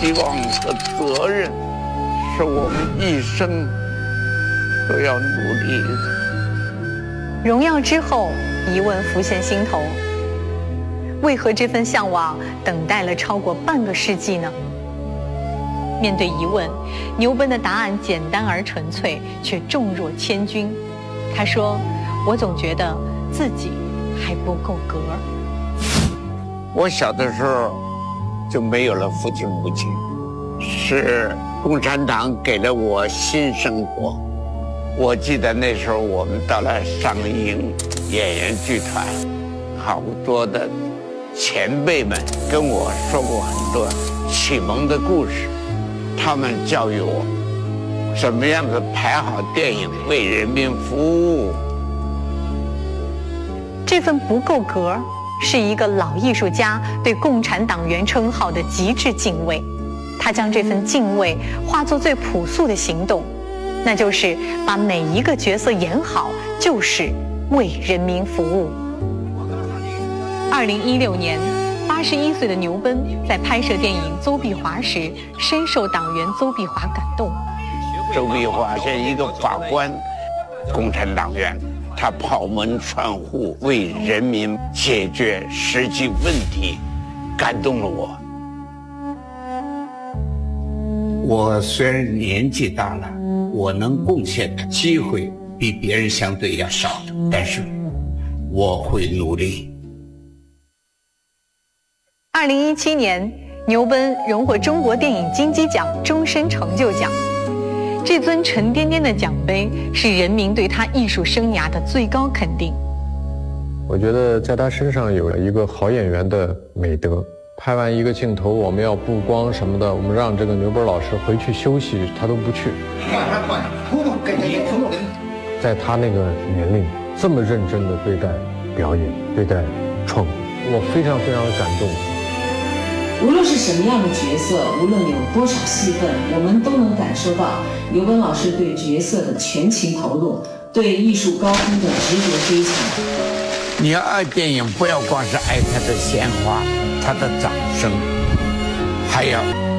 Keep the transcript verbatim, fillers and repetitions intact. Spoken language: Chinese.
希望和责任，是我们一生都要努力的。 荣耀之后，疑问浮现心头：为何这份向往等待了超过半个世纪呢？面对疑问，牛奔的答案简单而纯粹，却重若千钧。他说：“我总觉得自己还不够格。 我小的时候就没有了父亲母亲，是共产党给了我新生活。我记得那时候我们到了上映演员剧团，好多的前辈们跟我说过很多启蒙的故事，他们教育我怎么样子拍好电影，为人民服务。 这份不够格，是一个老艺术家对共产党员称号的极致敬畏。他将这份敬畏化作最朴素的行动，那就是把每一个角色演好，就是为人民服务。二零一六年，八十一岁的牛奔在拍摄电影《邹碧华》时，深受党员邹碧华感动。 邹碧华是一个法官，共产党员，他跑门串户，为人民解决实际问题，感动了我。我虽然年纪大了，我能贡献的机会比别人相对要少的，但是我会努力。 二零一七年，牛奔荣获中国电影金鸡奖终身成就奖。这尊沉甸甸的奖杯是人民对他艺术生涯的最高肯定。 我觉得在他身上有了一个好演员的美德。拍完一个镜头，我们要布光什么的，我们让这个牛奔老师回去休息，他都不去。在他那个年龄，这么认真的对待表演，对待创作，我非常非常的感动。 无论是什么样的角色，无论有多少戏份，我们都能感受到牛奔老师对角色的全情投入，对艺术高峰的执着追求。 你要爱电影，不要光是爱它的鲜花，它的掌声，还要